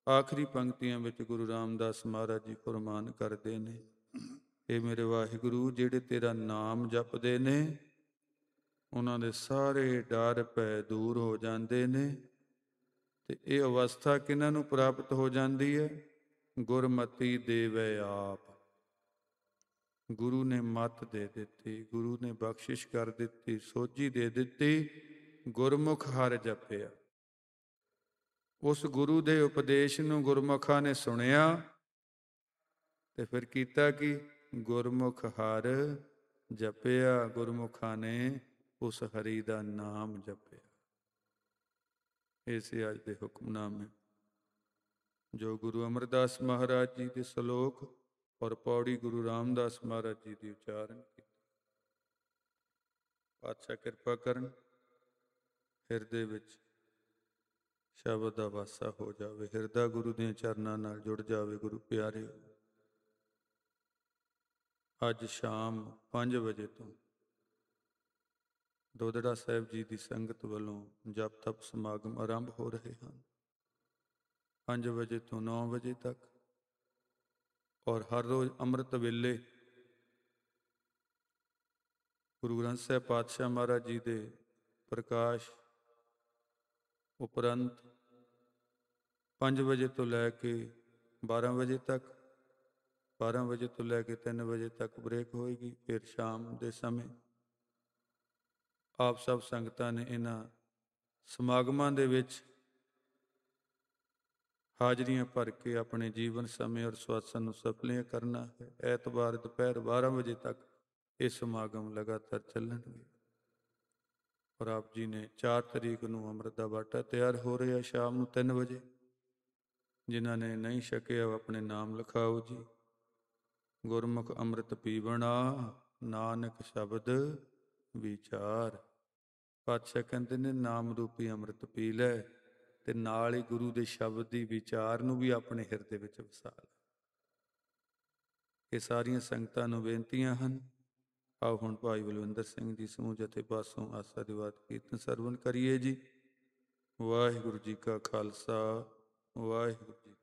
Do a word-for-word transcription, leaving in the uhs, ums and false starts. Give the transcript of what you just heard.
ਆਖਰੀ ਪੰਕਤੀਆਂ ਵਿੱਚ ਗੁਰੂ ਰਾਮਦਾਸ ਮਹਾਰਾਜ ਜੀ ਫਰਮਾਨ ਕਰਦੇ ਨੇ, ਇਹ ਮੇਰੇ ਵਾਹਿਗੁਰੂ ਜਿਹੜੇ ਤੇਰਾ ਨਾਮ ਜਪਦੇ ਨੇ ਉਹਨਾਂ ਦੇ ਸਾਰੇ ਡਰ ਭੈ ਦੂਰ ਹੋ ਜਾਂਦੇ ਨੇ। ਤੇ ਇਹ ਅਵਸਥਾ ਕਿਹਨਾਂ ਨੂੰ ਪ੍ਰਾਪਤ ਹੋ ਜਾਂਦੀ ਹੈ? ਗੁਰਮਤੀ ਦੇਵੈ ਆਪ। ਗੁਰੂ ਨੇ ਮੱਤ ਦੇ ਦਿੱਤੀ, ਗੁਰੂ ਨੇ ਬਖਸ਼ਿਸ਼ ਕਰ ਦਿੱਤੀ, ਸੋਝੀ ਦੇ ਦਿੱਤੀ, ਗੁਰਮੁਖ ਹਰਿ ਜਪਿਆ। ਉਸ ਗੁਰੂ ਦੇ ਉਪਦੇਸ਼ ਨੂੰ ਗੁਰਮੁਖਾਂ ਨੇ ਸੁਣਿਆ ਤੇ ਫਿਰ ਕੀਤਾ ਕੀ? ਗੁਰਮੁਖ ਹਰਿ ਜਪਿਆ। ਗੁਰਮੁਖਾਂ ਨੇ ਉਸ ਹਰੀ ਦਾ ਨਾਮ ਜਪਿਆ। ਇਹ ਸੀ ਅੱਜ ਦੇ ਹੁਕਮਨਾਮੇ ਜੋ ਗੁਰੂ ਅਮਰਦਾਸ ਮਹਾਰਾਜ ਜੀ ਦੇ ਸਲੋਕ ਔਰ ਪੌੜੀ ਗੁਰੂ ਰਾਮਦਾਸ ਮਹਾਰਾਜ ਜੀ ਦੀ ਉਚਾਰਨ ਕੀਤੀ। ਪਾਤਸ਼ਾਹ ਕਿਰਪਾ ਕਰਨ, ਹਿਰਦੇ ਵਿੱਚ ਸ਼ਬਦ ਦਾ ਵਾਸਾ ਹੋ ਜਾਵੇ, ਹਿਰਦਾ ਗੁਰੂ ਦੀਆਂ ਚਰਨਾਂ ਨਾਲ ਜੁੜ ਜਾਵੇ। ਗੁਰੂ ਪਿਆਰਿਓ, ਅੱਜ ਸ਼ਾਮ ਪੰਜ ਵਜੇ ਤੋਂ ਦੋਦੜਾ ਸਾਹਿਬ ਜੀ ਦੀ ਸੰਗਤ ਵੱਲੋਂ ਜਪ ਤਪ ਸਮਾਗਮ ਆਰੰਭ ਹੋ ਰਹੇ ਹਨ। ਪੰਜ ਵਜੇ ਤੋਂ ਨੌ ਵਜੇ ਤੱਕ, ਔਰ ਹਰ ਰੋਜ਼ ਅੰਮ੍ਰਿਤ ਵੇਲੇ ਗੁਰੂ ਗ੍ਰੰਥ ਸਾਹਿਬ ਪਾਤਸ਼ਾਹ ਮਹਾਰਾਜ ਜੀ ਦੇ ਪ੍ਰਕਾਸ਼ ਉਪਰੰਤ ਪੰਜ ਵਜੇ ਤੋਂ ਲੈ ਕੇ ਬਾਰਾਂ ਵਜੇ ਤੱਕ, ਬਾਰਾਂ ਵਜੇ ਤੋਂ ਲੈ ਕੇ ਤਿੰਨ ਵਜੇ ਤੱਕ ਬ੍ਰੇਕ ਹੋਏਗੀ। ਫਿਰ ਸ਼ਾਮ ਦੇ ਸਮੇਂ ਆਪ ਸਭ ਸੰਗਤਾਂ ਨੇ ਇਹਨਾਂ ਸਮਾਗਮਾਂ ਦੇ ਵਿੱਚ ਹਾਜ਼ਰੀਆਂ ਭਰ ਕੇ ਆਪਣੇ ਜੀਵਨ ਸਮੇਂ ਔਰ ਸਵਾਸਾਂ ਨੂੰ ਸਫਲੀਆਂ ਕਰਨਾ ਹੈ। ਐਤਵਾਰ ਦੁਪਹਿਰ ਬਾਰਾਂ ਵਜੇ ਤੱਕ ਇਹ ਸਮਾਗਮ ਲਗਾਤਾਰ ਚੱਲਣਗੇ। ਔਰ ਆਪ ਜੀ ਨੇ ਚਾਰ ਤਰੀਕ ਨੂੰ ਅੰਮ੍ਰਿਤ ਦਾ ਬਾਟਾ ਤਿਆਰ ਹੋ ਰਿਹਾ ਸ਼ਾਮ ਨੂੰ ਤਿੰਨ ਵਜੇ। ਜਿਨ੍ਹਾਂ ਨੇ ਨਹੀਂ ਛਕਿਆ ਉਹ ਆਪਣੇ ਨਾਮ ਲਿਖਾਓ ਜੀ। ਗੁਰਮੁਖ ਅੰਮ੍ਰਿਤ ਪੀਵਣਾ, ਨਾਨਕ ਸ਼ਬਦ ਵਿਚਾਰ। ਪਾਤਸ਼ਾਹ ਕਹਿੰਦੇ ਨੇ ਨਾਮ ਰੂਪੀ ਅੰਮ੍ਰਿਤ ਪੀ ਲੈ ਤੇ ਨਾਲ ਹੀ ਗੁਰੂ ਦੇ ਸ਼ਬਦ ਦੀ ਵਿਚਾਰ ਨੂੰ ਵੀ ਆਪਣੇ ਹਿਰਦੇ ਵਿੱਚ ਵਸਾ ਲੈ। ਇਹ ਸਾਰੀਆਂ ਸੰਗਤਾਂ ਨੂੰ ਬੇਨਤੀਆਂ ਹਨ। ਆਓ ਹੁਣ ਭਾਈ ਬਲਵਿੰਦਰ ਸਿੰਘ ਜੀ ਸਮੂਹ ਜਥੇ ਪਾਸੋਂ ਆਸਾ ਦੀ ਬਾਤ ਕੀਰਤਨ ਸਰਵਣ ਕਰੀਏ ਜੀ। ਵਾਹਿਗੁਰੂ ਜੀ ਕਾ ਖਾਲਸਾ, ਵਾਹਿਗੁਰੂ ਜੀ